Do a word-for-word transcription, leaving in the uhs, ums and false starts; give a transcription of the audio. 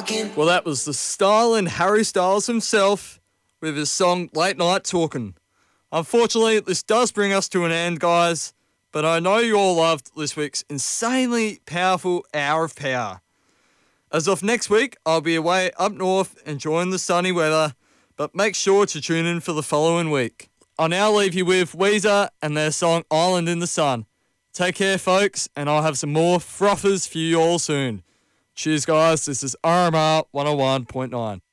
talking. Well, that was the style and Harry Styles himself with his song Late Night Talking. Unfortunately, this does bring us to an end, guys, but I know you all loved this week's insanely powerful Hour of Power. As of next week, I'll be away up north enjoying the sunny weather, but make sure to tune in for the following week. I'll now leave you with Weezer and their song Island in the Sun. Take care, folks, and I'll have some more frothers for you all soon. Cheers, guys. This is R M R one oh one point nine.